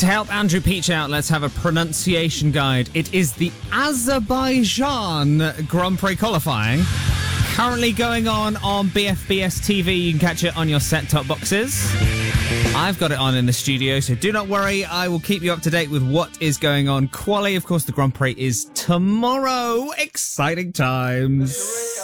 To help Andrew Peach out, let's have a pronunciation guide. It is the Azerbaijan Grand Prix qualifying. Currently going on BFBS TV. You can catch it on your set-top boxes. I've got it on in the studio, so do not worry. I will keep you up to date with what is going on. Quali, of course, the Grand Prix is tomorrow. Exciting times.